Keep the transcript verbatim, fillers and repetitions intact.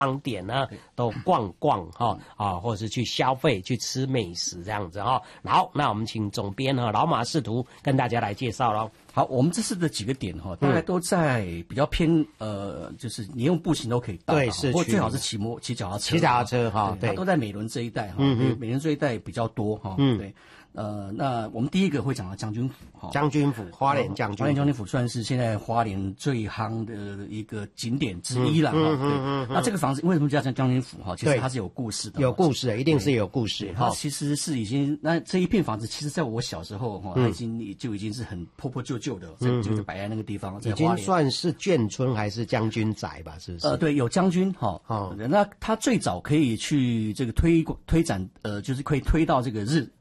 商点呢都逛逛哈啊，或者是去消费、去吃美食这样子哈。好，那我们请总编哈老马识途跟大家来介绍喽。 好，我们这次的几个点哈，大概都在比较偏呃，就是你用步行都可以到， 对，市区， 不过最好是骑摩骑脚踏车， 骑脚踏车哈，对， 都在美仑这一带哈， 嗯美仑这一带比较多哈， 嗯， 对。呃，那我们第一个会讲到将军府，哈， 将军府，花莲将军府， 花莲将军府算是现在花莲最夯的一个景点之一了，哈、嗯。对、嗯，那这个房子为什么叫将军府？哈，其实它是有故事的， 有故事的，一定是有故事。 它其实是已经，那这一片房子，其实在我小时候，哈、嗯，它已经就已经是很破破旧旧的，嗯，就是摆在那个地方， 已经算是眷村还是将军宅吧？是不是？ 呃，对，有将军，哈，哦，那它最早可以去这个推推展，呃，就是可以推到这个日。